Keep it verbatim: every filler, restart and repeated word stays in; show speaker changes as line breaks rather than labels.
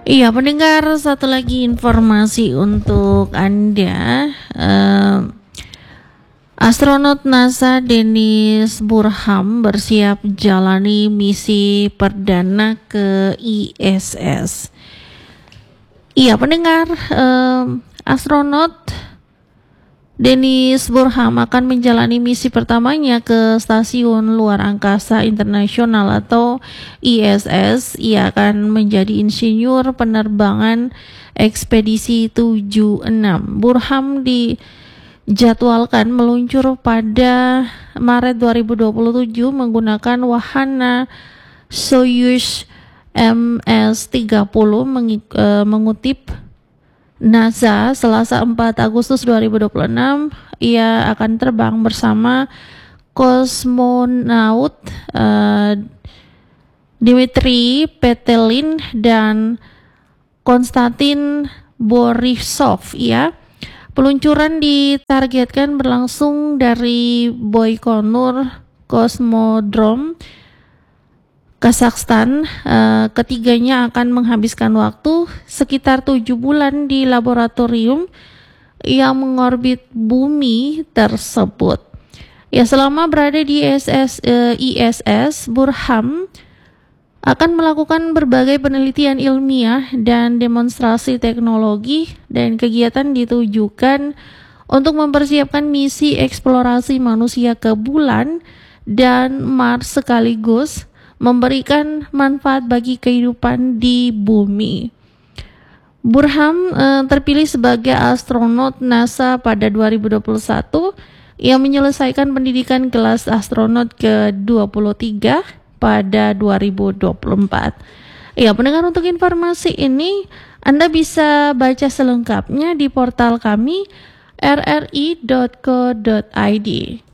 Iya, pendengar, satu lagi informasi untuk Anda. Eh, astronot NASA Dennis Burham bersiap jalani misi perdana ke I S S. Iya, pendengar, eh, astronot Dennis Burham akan menjalani misi pertamanya ke Stasiun Luar Angkasa Internasional atau I S S. Ia akan menjadi insinyur penerbangan ekspedisi tujuh enam. Burham dijadwalkan meluncur pada Maret dua ribu dua puluh tujuh menggunakan wahana Soyuz M S tiga puluh, mengik- uh, mengutip NASA. Selasa empat Agustus dua ribu dua puluh enam, ia akan terbang bersama kosmonaut uh, Dmitry Petelin dan Konstantin Borisov. Ya, peluncuran ditargetkan berlangsung dari Baikonur Cosmodrome, Kazakhstan. Uh, ketiganya akan menghabiskan waktu sekitar tujuh bulan di laboratorium yang mengorbit bumi tersebut. Ya, selama berada di I S S, uh, I S S, Burham akan melakukan berbagai penelitian ilmiah dan demonstrasi teknologi, dan kegiatan ditujukan untuk mempersiapkan misi eksplorasi manusia ke bulan dan Mars sekaligus memberikan manfaat bagi kehidupan di bumi. Burham eh, terpilih sebagai astronot NASA pada dua ribu dua puluh satu. Ia menyelesaikan pendidikan kelas astronot ke dua puluh tiga pada dua ribu dua puluh empat. Ya, pendengar, untuk informasi ini Anda bisa baca selengkapnya di portal kami r r i dot co dot i d.